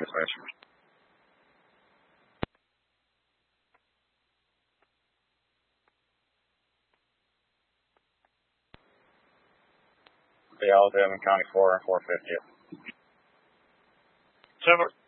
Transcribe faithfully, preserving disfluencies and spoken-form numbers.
Dispatch. The Alabama County four and four fifty. Seven.